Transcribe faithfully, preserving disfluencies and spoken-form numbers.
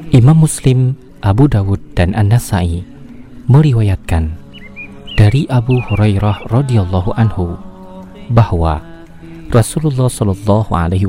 Imam Muslim, Abu Dawud, dan An-Nasai meriwayatkan dari Abu Hurairah radhiyallahu anhu bahwa Rasulullah Shallallahu alaihi